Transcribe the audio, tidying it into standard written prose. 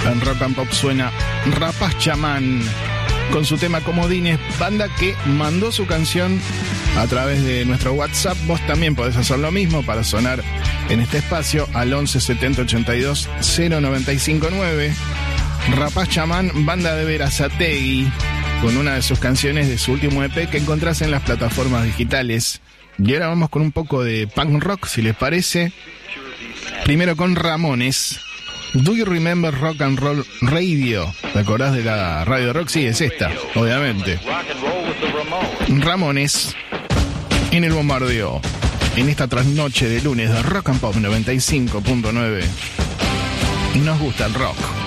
En Rock and Pop suena Rapaz Chamán con su tema Comodines, banda que mandó su canción a través de nuestro WhatsApp. Vos también podés hacer lo mismo para sonar en este espacio al 11 70 82 0959. Rapaz Chamán, banda de Verazategui, con una de sus canciones de su último EP que encontrás en las plataformas digitales. Y ahora vamos con un poco de punk rock, si les parece. Primero con Ramones. Do you remember Rock and Roll Radio? ¿Te acordás de la radio rock? Sí, es esta, obviamente. Ramones en el bombardeo, en esta trasnoche de lunes de Rock and Pop 95.9. Nos gusta el rock.